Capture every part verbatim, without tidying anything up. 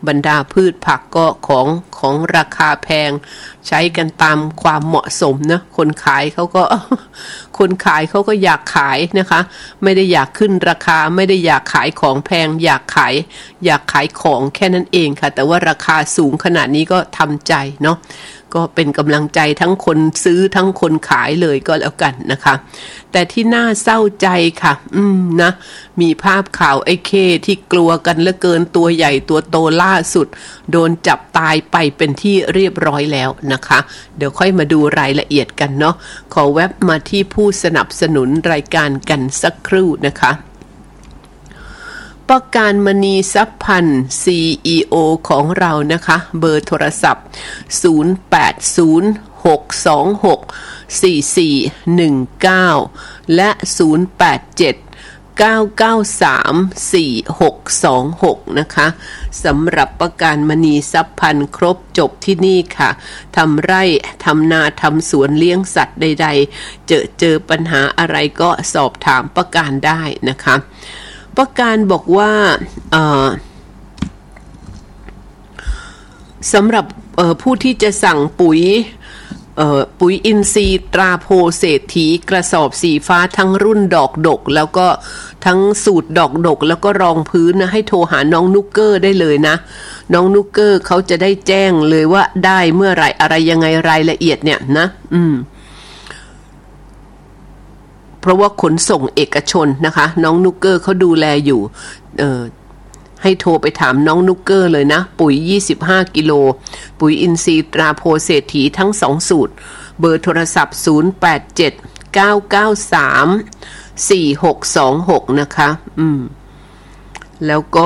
บรรดาพืชผักก็ของของราคาแพงใช้กันตามความเหมาะสมนะคนขายเขาก็ คนขายเขาก็อยากขายนะคะไม่ได้อยากขึ้นราคาไม่ได้อยากขายของแพงอยากขายอยากขายของแค่นั้นเองค่ะแต่ว่าราคาสูงขนาดนี้ก็ทำใจเนาะก็เป็นกำลังใจทั้งคนซื้อทั้งคนขายเลยก็แล้วกันนะคะแต่ที่น่าเศร้าใจค่ะอืมนะมีภาพข่าวไอ้เคที่กลัวกันเหลือเกินตัวใหญ่ตัวโตล่าสุดโดนจับตายไปเป็นที่เรียบร้อยแล้วนะคะเดี๋ยวค่อยมาดูรายละเอียดกันเนาะขอแวบมาที่ผู้สนับสนุนรายการกันสักครู่นะคะประการมณีทรัพย์พันธ์ ซี อี โอ ของเรานะคะเบอร์โทรศัพท์ศูนย์ แปด ศูนย์ หก สอง หก สี่ สี่ หนึ่ง เก้าและศูนย์ แปด เจ็ด เก้า เก้า สาม สี่ หก สอง หกนะคะสำหรับประการมณีทรัพย์พันธ์ครบจบที่นี่ค่ะทำไร่ทำนาทำสวนเลี้ยงสัตว์ใดๆเจอเจอปัญหาอะไรก็สอบถามประการได้นะคะประการบอกว่าสำหรับผู้ที่จะสั่งปุ๋ยปุ๋ยอินทรีย์ตราโพเศรษฐีกระสอบสีฟ้าทั้งรุ่นดอกดกแล้วก็ทั้งสูตรดอกดกแล้วก็รองพื้นนะให้โทรหาน้องนุกเกอร์ได้เลยนะน้องนุกเกอร์เขาจะได้แจ้งเลยว่าได้เมื่อไหร่อะไรยังไงรายละเอียดเนี่ยนะอืมเพราะว่าขนส่งเอกชนนะคะน้องนุกเกอร์เขาดูแลอยู่เอ่อให้โทรไปถามน้องนุกเกอร์เลยนะปุ๋ยยี่สิบห้ากิโลปุ๋ยอินทรีย์ตราโพเศรษฐีทั้งสองสูตรเบอร์โทรศัพท์ศูนย์ แปด เจ็ด เก้า เก้า สาม สี่ หก สอง หกนะคะอืมแล้วก็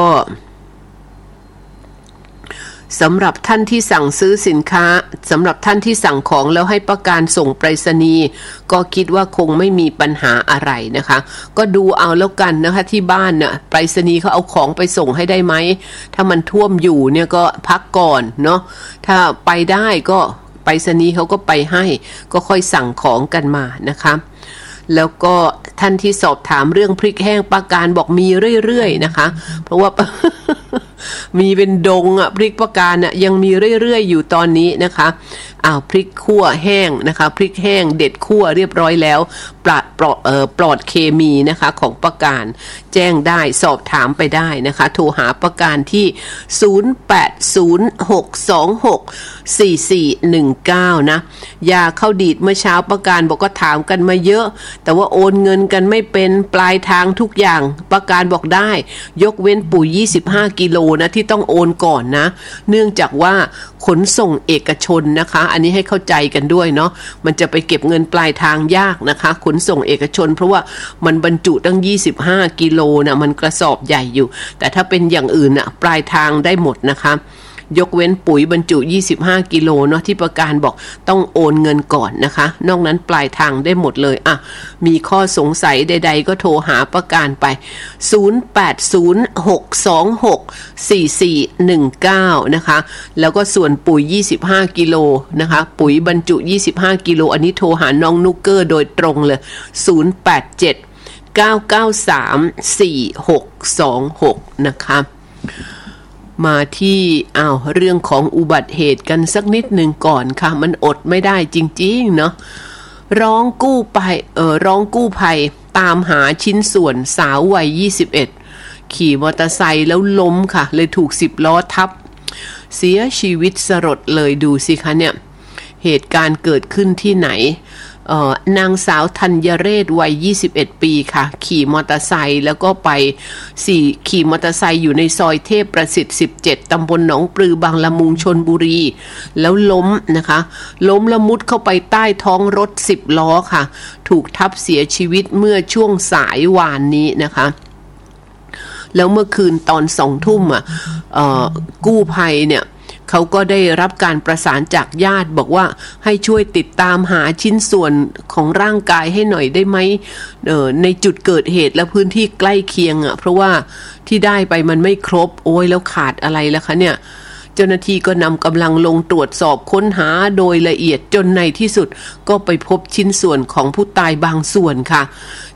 สำหรับท่านที่สั่งซื้อสินค้าสำหรับท่านที่สั่งของแล้วให้ประกันส่งไปรษณีย์ก็คิดว่าคงไม่มีปัญหาอะไรนะคะก็ดูเอาแล้วกันนะคะที่บ้านเนี่ยไปรษณีย์เขาเอาของไปส่งให้ได้ไหมถ้ามันท่วมอยู่เนี่ยก็พักก่อนเนาะถ้าไปได้ก็ไปรษณีย์เขาก็ไปให้ก็ค่อยสั่งของกันมานะคะแล้วก็ท่านที่สอบถามเรื่องพริกแห้งประการบอกมีเรื่อยๆนะคะเพราะว่า มีเป็นดงอ่ะพริกประการอ่ะยังมีเรื่อยๆอยู่ตอนนี้นะคะอ้าวพริกคั่วแห้งนะคะพริกแห้งเด็ดคั่วเรียบร้อยแล้วปลอดปลอดเอ่อปลอดเคมีนะคะของประการแจ้งได้สอบถามไปได้นะคะโทรหาประการที่ศูนย์ แปด ศูนย์ หก สอง หก สี่ สี่ หนึ่ง เก้านะยาเข้าดีดเมื่อเช้าประการบอกก็ถามกันมาเยอะแต่ว่าโอนเงินกันไม่เป็นปลายทางทุกอย่างประการบอกได้ยกเว้นปุ๋ยยี่สิบห้ากิโลนะที่ต้องโอนก่อนนะเนื่องจากว่าขนส่งเอกชนนะคะอันนี้ให้เข้าใจกันด้วยเนาะมันจะไปเก็บเงินปลายทางยากนะคะขนส่งเอกชนเพราะว่ามันบรรจุตั้งยี่สิบห้ากิโลนะมันกระสอบใหญ่อยู่แต่ถ้าเป็นอย่างอื่นน่ะปลายทางได้หมดนะคะยกเว้นปุ๋ยบรรจุยี่สิบห้ากิโลเนาะที่ประกันบอกต้องโอนเงินก่อนนะคะนอกนั้นปลายทางได้หมดเลยอ่ะมีข้อสงสัยใดๆก็โทรหาประกันไปศูนย์ แปด ศูนย์ หก สอง หก สี่ สี่ หนึ่ง เก้านะคะแล้วก็ส่วนปุ๋ยยี่สิบห้ากิโลนะคะปุ๋ยบรรจุยี่สิบห้ากิโลอันนี้โทรหาน้องนุกเกอร์โดยตรงเลยศูนย์ แปด เจ็ด เก้า เก้า สาม สี่ หก สอง หกนะคะมาที่อ้าวเรื่องของอุบัติเหตุกันสักนิดหนึ่งก่อนค่ะมันอดไม่ได้จริงๆเนาะร้องกู้ไปเออร้องกู้ภัยตามหาชิ้นส่วนสาววัยยี่สิบเอ็ดขี่มอเตอร์ไซค์แล้วล้มค่ะเลยถูกสิบล้อทับเสียชีวิตสลดเลยดูสิคะเนี่ยเหตุการณ์เกิดขึ้นที่ไหนเอ่อนางสาวธัญเรศวัยยี่สิบเอ็ดปีค่ะขี่มอเตอร์ไซค์แล้วก็ไปสี่ขี่มอเตอร์ไซค์อยู่ในซอยเทพประสิทธิ์สิบเจ็ดตำบลหนองปลือบางละมุงชลบุรีแล้วล้มนะคะล้มละมุดเข้าไปใต้ท้องรถสิบล้อค่ะถูกทับเสียชีวิตเมื่อช่วงสายวานนี้นะคะแล้วเมื่อคืนตอนสองทุ่มอ่ะเอ่อกู้ภัยเนี่ยเขาก็ได้รับการประสานจากญาติบอกว่าให้ช่วยติดตามหาชิ้นส่วนของร่างกายให้หน่อยได้ไหมเอ่อในจุดเกิดเหตุและพื้นที่ใกล้เคียงอ่ะเพราะว่าที่ได้ไปมันไม่ครบโอ้ยแล้วขาดอะไรล่ะคะเนี่ยเจ้าหน้าที่ก็นำกำลังลงตรวจสอบค้นหาโดยละเอียดจนในที่สุดก็ไปพบชิ้นส่วนของผู้ตายบางส่วนค่ะ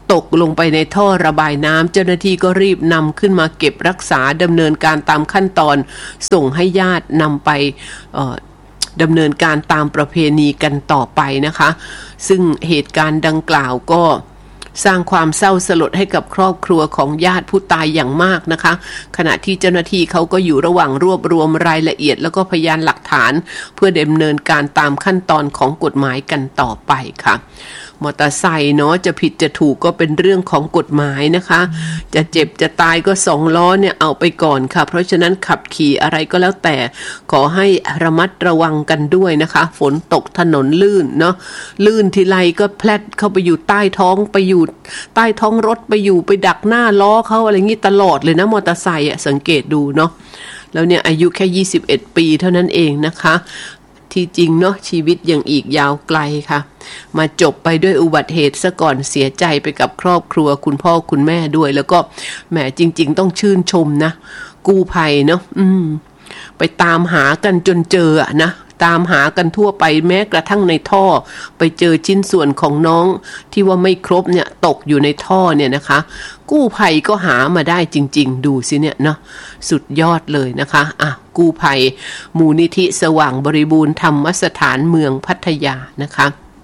ตกลงไปในท่อระบายน้ำเจ้าหน้าที่ก็รีบนำขึ้นมาเก็บรักษาดำเนินการตามขั้นตอนส่งให้ญาตินำไปดำเนินการตามประเพณีกันต่อไปนะคะซึ่งเหตุการณ์ดังกล่าวก็สร้างความเศร้าสลดให้กับครอบครัวของญาติผู้ตายอย่างมากนะคะขณะที่เจ้าหน้าที่เขาก็อยู่ระหว่างรวบรวมรายละเอียดแล้วก็พยานหลักฐานเพื่อดำเนินการตามขั้นตอนของกฎหมายกันต่อไปค่ะมอเตอร์ไซค์เนาะจะผิดจะถูกก็เป็นเรื่องของกฎหมายนะคะจะเจ็บจะตายก็สองล้อเนี่ยเอาไปก่อนค่ะเพราะฉะนั้นขับขี่อะไรก็แล้วแต่ขอให้ระมัดระวังกันด้วยนะคะฝนตกถนนลื่นเนาะลื่นทีไรก็แพลดเข้าไปอยู่ใต้ท้องไปอยู่ใต้ท้องรถไปอยู่ไปดักหน้าล้อเขาอะไรงี้ตลอดเลยนะมอเตอร์ไซค์อ่ะสังเกตดูเนาะแล้วเนี่ยอายุแค่ยี่สิบเอ็ดปีเท่านั้นเองนะคะที่จริงเนาะชีวิตยังอีกยาวไกลค่ะมาจบไปด้วยอุบัติเหตุซะก่อนเสียใจไปกับครอบครัวคุณพ่อคุณแม่ด้วยแล้วก็แหมจริงๆต้องชื่นชมนะกู้ภัยเนาะอืมไปตามหากันจนเจออะนะตามหากันทั่วไปแม้กระทั่งในท่อไปเจอชิ้นส่วนของน้องที่ว่าไม่ครบเนี่ยตกอยู่ในท่อเนี่ยนะคะกู้ภัยก็หามาได้จริงๆดูสิเนี่ยเนาะสุดยอดเลยนะคะอ่ะกู้ภัยมูลนิธิสว่างบริบูรณ์ธรรมสถานเมืองพัทยานะคะ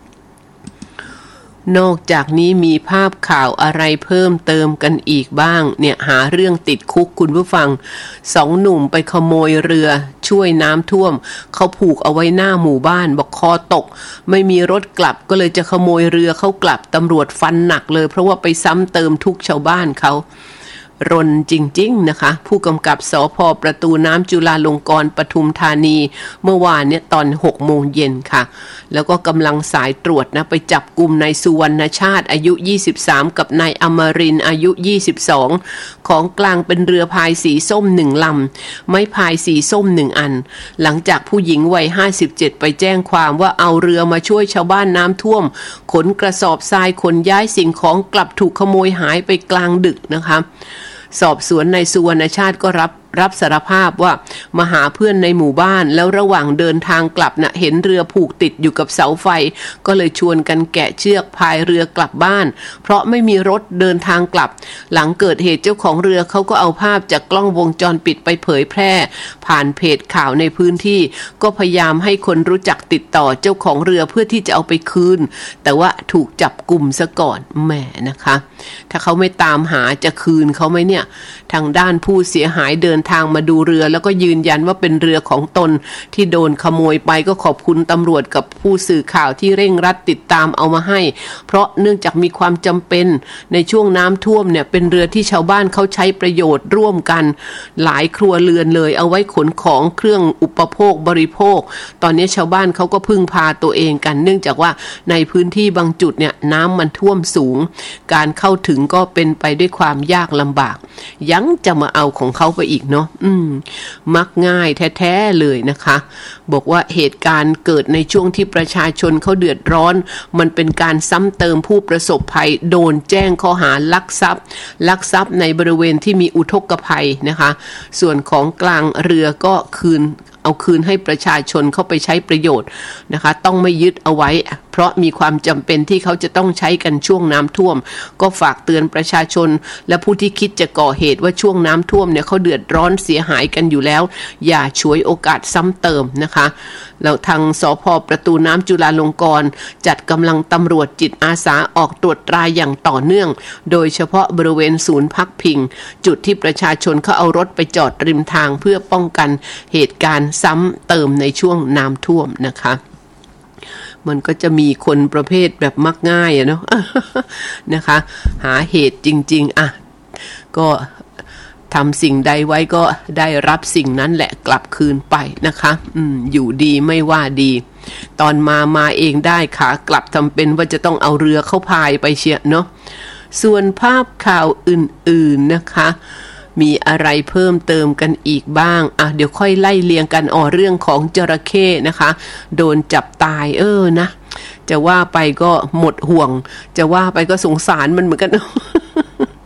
นอกจากนี้มีภาพข่าวอะไรเพิ่มเติมกันอีกบ้างเนี่ยหาเรื่องติดคุกคุณผู้ฟังสองหนุ่มไปขโมยเรือช่วยน้ำท่วมเขาผูกเอาไว้หน้าหมู่บ้านบอกคอตกไม่มีรถกลับก็เลยจะขโมยเรือเขากลับตำรวจฟันหนักเลยเพราะว่าไปซ้ำเติมทุกชาวบ้านเขารนจริงๆนะคะผู้กำกับสภ.ประตูน้ำจุฬาลงกรณ์ปทุมธานีเมื่อวานเนี่ยตอนหกโมงเย็นค่ะแล้วก็กำลังสายตรวจนะไปจับกลุ่มนายสุวรรณชาติอายุยี่สิบสามกับนายอมรินทร์อายุยี่สิบสองของกลางเป็นเรือพายสีส้มหนึ่งลำไม้พายสีส้มหนึ่งอันหลังจากผู้หญิงวัยห้าสิบเจ็ดไปแจ้งความว่าเอาเรือมาช่วยชาวบ้านน้ำท่วมขนกระสอบทรายขนย้ายสิ่งของกลับถูกขโมยหายไปกลางดึกนะคะสอบสวนนายสุวรรณชาติก็รับรับสารภาพว่ามาหาเพื่อนในหมู่บ้านแล้วระหว่างเดินทางกลับน่ะเห็นเรือผูกติดอยู่กับเสาไฟก็เลยชวนกันแกะเชือกพายเรือกลับบ้านเพราะไม่มีรถเดินทางกลับหลังเกิดเหตุเจ้าของเรือเขาก็เอาภาพจากกล้องวงจรปิดไปเผยแพร่ผ่านเพจข่าวในพื้นที่ก็พยายามให้คนรู้จักติดต่อเจ้าของเรือเพื่อที่จะเอาไปคืนแต่ว่าถูกจับกุมซะก่อนแหมนะคะถ้าเขาไม่ตามหาจะคืนเขาไหมเนี่ยทางด้านผู้เสียหายเดินทางมาดูเรือแล้วก็ยืนยันว่าเป็นเรือของตนที่โดนขโมยไปก็ขอบคุณตำรวจกับผู้สื่อข่าวที่เร่งรัดติดตามเอามาให้เพราะเนื่องจากมีความจำเป็นในช่วงน้ำท่วมเนี่ยเป็นเรือที่ชาวบ้านเขาใช้ประโยชน์ร่วมกันหลายครัวเรือนเลยเอาไว้ขนของเครื่องอุปโภคบริโภคตอนนี้ชาวบ้านเขาก็พึ่งพาตัวเองกันเนื่องจากว่าในพื้นที่บางจุดเนี่ยน้ำมันท่วมสูงการเข้าถึงก็เป็นไปด้วยความยากลำบากยังจะมาเอาของเขาไปอีกเนาะอืมมักง่ายแท้ๆเลยนะคะบอกว่าเหตุการณ์เกิดในช่วงที่ประชาชนเขาเดือดร้อนมันเป็นการซ้ำเติมผู้ประสบภัยโดนแจ้งข้อหาลักทรัพย์ลักทรัพย์ในบริเวณที่มีอุทกภัยนะคะส่วนของกลางเรือก็คืนเอาคืนให้ประชาชนเข้าไปใช้ประโยชน์นะคะต้องไม่ยึดเอาไว้เพราะมีความจำเป็นที่เขาจะต้องใช้กันช่วงน้ำท่วมก็ฝากเตือนประชาชนและผู้ที่คิดจะก่อเหตุว่าช่วงน้ำท่วมเนี่ยเขาเดือดร้อนเสียหายกันอยู่แล้วอย่าฉวยโอกาสซ้ำเติมนะคะแล้วทางสภ.ประตูน้ำจุฬาลงกรณ์จัดกำลังตำรวจจิตอาสาออกตรวจตราอย่างต่อเนื่องโดยเฉพาะบริเวณศูนย์พักพิงจุดที่ประชาชนเขาเอารถไปจอดริมทางเพื่อป้องกันเหตุการณ์ซ้ำเติมในช่วงน้ำท่วมนะคะมันก็จะมีคนประเภทแบบมักง่ายอะเนาะ นะคะหาเหตุจริงๆอ่ะก็ทำสิ่งใดไว้ก็ได้รับสิ่งนั้นแหละกลับคืนไปนะคะอืมอยู่ดีไม่ว่าดีตอนมามาเองได้ขากลับทำเป็นว่าจะต้องเอาเรือเข้าพายไปเชียเนาะส่วนภาพข่าวอื่นๆนะคะมีอะไรเพิ่มเติมกันอีกบ้างอ่ะเดี๋ยวค่อยไล่เรียงกันอ๋อเรื่องของจระเข้นะคะโดนจับตายเออนะจะว่าไปก็หมดห่วงจะว่าไปก็สงสารมันเหมือนกัน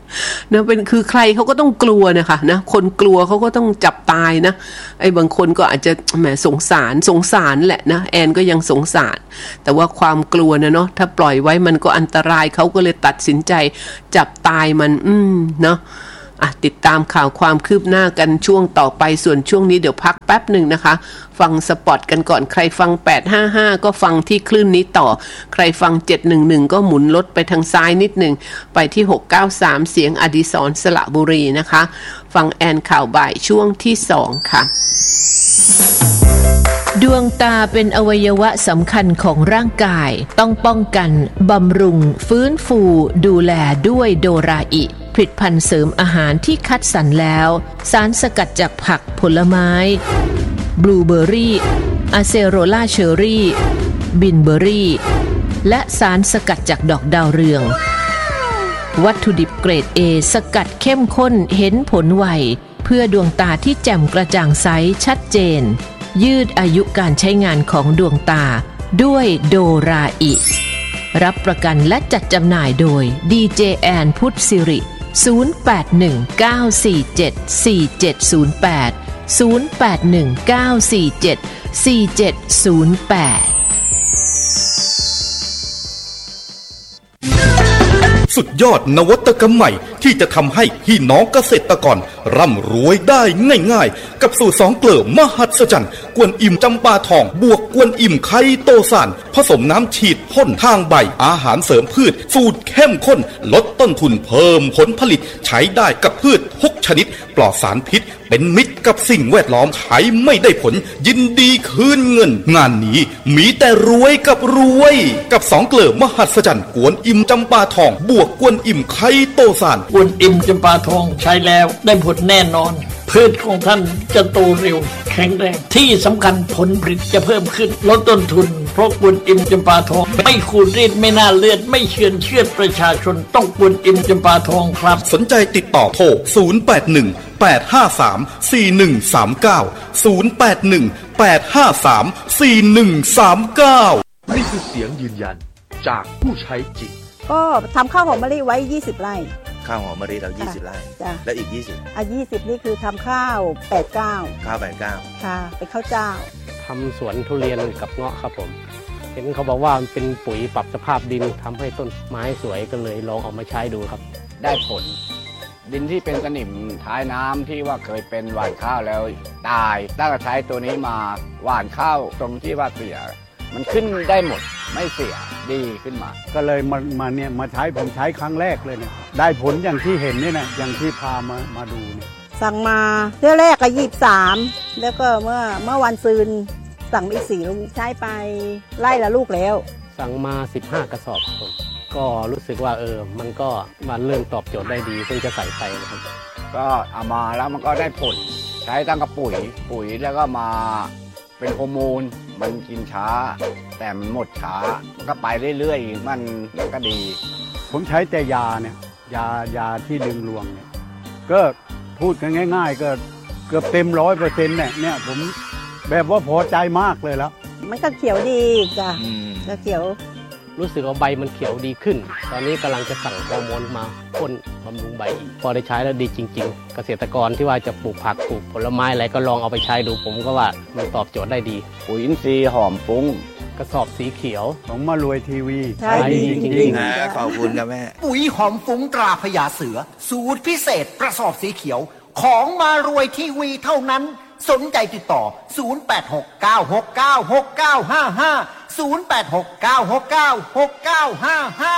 นะเป็นคือใครเขาก็ต้องกลัวนะคะนะคนกลัวเขาก็ต้องจับตายนะไอ้บางคนก็อาจจะแหมสงสารสงสารแหละนะแอนก็ยังสงสารแต่ว่าความกลัวนะเนาะถ้าปล่อยไว้มันก็อันตรายเขาก็เลยตัดสินใจจับตายมันอืมเนาะอ่ะติดตามข่าวความคืบหน้ากันช่วงต่อไปส่วนช่วงนี้เดี๋ยวพักแป๊บหนึ่งนะคะฟังสปอตกันก่อนใครฟังแปดห้าห้าก็ฟังที่คลื่นนี้ต่อใครฟังเจ็ดหนึ่งหนึ่งก็หมุนรถไปทางซ้ายนิดหนึ่งไปที่หกเก้าสามเสียงอดิศรสระบุรีนะคะฟังแอนข่าวบ่ายช่วงที่สองค่ะดวงตาเป็นอวัยวะสำคัญของร่างกายต้องป้องกันบำรุงฟื้นฟูดูแลด้วยโดราอิผลิตภัณฑ์เสริมอาหารที่คัดสรรแล้วสารสกัดจากผักผลไม้บลูเบอร์รี่อะเซโรล่าเชอร์รี่บินเบอร์รี่และสารสกัดจากดอกดาวเรืองวัตถุดิบเกรด A สกัดเข้มข้นเห็นผลไวเพื่อดวงตาที่แจ่มกระจ่างใสชัดเจนยืดอายุการใช้งานของดวงตาด้วยโดราอิรับประกันและจัดจำหน่ายโดยดี เจ แอนพุทธสิริศูนย์ แปด หนึ่ง เก้า สี่ เจ็ด สี่ เจ็ด ศูนย์ แปด ศูนย์ แปด หนึ่ง เก้า สี่ เจ็ด สี่ เจ็ด ศูนย์ แปดสุดยอดนวัตกรรมใหม่ที่จะทำให้พี่น้องเกษตรกรร่ำรวยได้ง่ายๆกับสูตรสองเกลือมหัศจรรย์กวนอิ่มจำปาทองบวกกวนอิ่มไคโตซานผสมน้ำฉีดพ่นทางใบอาหารเสริมพืชสูตรเข้มข้นลดต้นทุนเพิ่มผลผลิตใช้ได้กับพืชทุกชนิดปลอดสารพิษเป็นมิตรกับสิ่งแวดล้อมใช้ไม่ได้ผลยินดีคืนเงินงานนี้มีแต่รวยกับรวยกับสองเกลือมหัศจรรย์กวนอิ่มจำปาทองบวกกวนอิ่มไคโตซานกวนอิ่มจำปาทองใช้แล้วได้ผลแน่นอนพืชของท่านจะโตเร็วแข็งแรงที่สำคัญผลผลิตจะเพิ่มขึ้นลดต้นทุนเพราะกวนอิ่มจำปาทองไม่ขูดรีดไม่น่าเลือดไม่เชือนเชือดประชาชนต้องกวนอิ่มจำปาทองครับสนใจติดต่อโทรศูนย์ แปด หนึ่ง แปด ห้า สาม สี่ หนึ่ง สาม เก้า ศูนย์ แปด หนึ่ง แปด ห้า สาม สี่ หนึ่ง สาม เก้านี่คือเสียงยืนยันจากผู้ใช้จริงก็ทำข้าวหอมมะลิไว้ยี่สิบไร่ข้าวหอมมะลิเรายี่สิบไร่แล้วอีกยี่สิบอ่ะยี่สิบนี่คือทำข้าวแปด เก้าข้าวแปด เก้าค่ะเป็นข้าวเจ้าทำสวนทุเรียนกับเงาะครับผมเห็นเขาบอกว่ามันเป็นปุ๋ยปรับสภาพดินทำให้ต้นไม้สวยก็เลยลองเอามาใช้ดูครับได้ผลดินที่เป็นสนิมท้ายน้ำที่ว่าเคยเป็นหว่านข้าวแล้วตายตั้งแต่ใช้ตัวนี้มาหว่านข้าวตรงที่ว่าเสียมันขึ้นได้หมดไม่เสียดีขึ้นมาก็เลยมามาเนี่ยมาใช้ผมใช้ครั้งแรกเลยเนี่ยได้ผลอย่างที่เห็นนี่นะอย่างที่พามามาดูเนี่ยสั่งมาเที่ยวแรกก็ยี่สิบสามแล้วก็เมื่อเมื่อวันซืนสั่งอีกสี่ลูกใช้ไปไล่ละลูกแล้วสั่งมาสิบห้ากระสอบผมก็รู้สึกว่าเออมันก็มันเริ่มตอบโจทย์ได้ดีเพิ่งจะใส่ไปนะครับก็เอามาแล้วมันก็ได้ผลใช้ตั้งกับปุ๋ยปุ๋ยแล้วก็มาเป็นฮอร์โมนมันกินช้าแต่มันหมดช้ามันก็ไปเรื่อยๆมันก็ดีผมใช้แต่ยาเนี่ยยายาที่ดึงรวงเนี่ยก็พูดกันง่ายๆก็เกือบเต็มร้อยเปอร์เซ็นต์เนี่ยเนี่ยผมแบบว่าพอใจมากเลยแล้วมันก็เขียวดีจ้ะก็เขียวรู้สึกว่าใบมันเขียวดีขึ้นตอนนี้กำลังจะสั่งฮอร์โมนมาพ่นบำรุงใบอีกพอได้ใช้แล้วดีจริงๆเกษตรกรที่ว่าจะปลูกผักปลูกผลไม้อะไรก็ลองเอาไปใช้ดูผมก็ว่ามันตอบโจทย์ได้ดีปุ๋ยอินทรีย์หอมฟุ้งกระสอบสีเขียวของมารวยทีวีใช่ดีจริงๆนะขอบคุณครับแม่ปุ๋ยหอมฟุ้งตราพญาเสือสูตรพิเศษกระสอบสีเขียวของมารวยทีวีเท่านั้นสนใจติดต่อศูนย์ แปด หก เก้า หก เก้า หก เก้า ห้า ห้า ศูนย์ แปด หก เก้า หก เก้า หก เก้า ห้า ห้า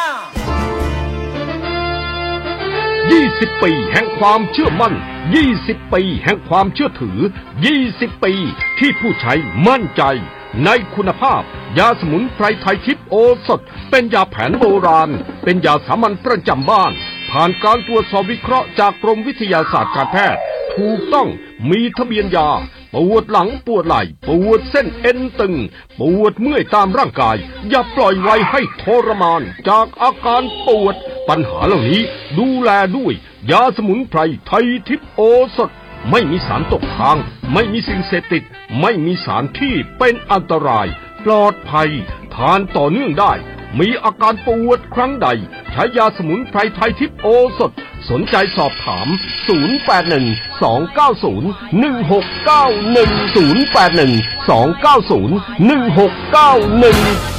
ยี่สิบปีแห่งความเชื่อมั่นยี่สิบปีแห่งความเชื่อถือยี่สิบปีที่ผู้ใช้มั่นใจในคุณภาพยาสมุนไพรไทยทิพย์โอสถเป็นยาแผนโบราณเป็นยาสามัญประจำบ้านผ่านการตรวจสอบวิเคราะห์จากกรมวิทยาศาสตร์การแพทย์ถูกต้องมีทะเบียนยาปวดหลังปวดไหล่ปวดเส้นเอ็นตึงปวดเมื่อยตามร่างกายอย่าปล่อยไว้ให้ทรมานจากอาการปวดปัญหาเหล่านี้ดูแลด้วยยาสมุนไพรไทยทิพย์โอสถไม่มีสารตกค้างไม่มีสิ่งเสพติดไม่มีสารที่เป็นอันตรายปลอดภัยทานต่อเนื่องได้มีอาการปวดครั้งใดใช้ยาสมุนไพรไทยทิพย์โอสถสนใจสอบถามศูนย์ แปด หนึ่ง สอง เก้า ศูนย์ หนึ่ง หก เก้า หนึ่ง ศูนย์ แปด หนึ่ง สอง เก้า ศูนย์ หนึ่ง หก เก้า หนึ่ง